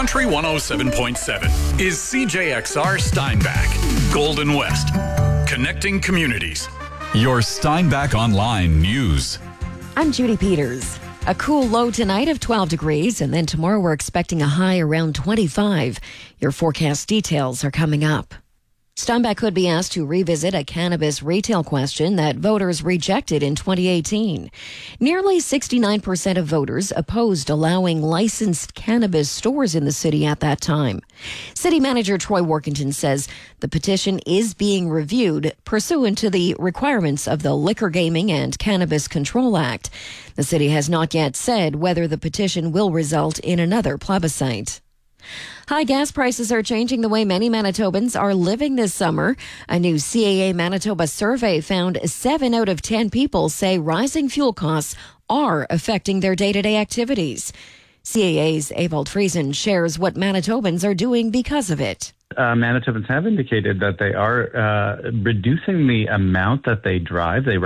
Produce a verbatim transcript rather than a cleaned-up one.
Country one oh seven point seven is C J X R Steinbach, Golden West, connecting communities. Your Steinbach Online News. I'm Judy Peters. A cool low tonight of twelve degrees, and then tomorrow we're expecting a high around twenty-five. Your forecast details are coming up. Steinbach could be asked to revisit a cannabis retail question that voters rejected in twenty eighteen. Nearly sixty-nine percent of voters opposed allowing licensed cannabis stores in the city at that time. City Manager Troy Workington says the petition is being reviewed pursuant to the requirements of the Liquor Gaming and Cannabis Control Act. The city has not yet said whether the petition will result in another plebiscite. High gas prices are changing the way many Manitobans are living this summer. A new C A A Manitoba survey found seven out of ten people say rising fuel costs are affecting their day-to-day activities. C A A's Evald Friesen shares what Manitobans are doing because of it. Uh, Manitobans have indicated that they are uh, reducing the amount that they drive. They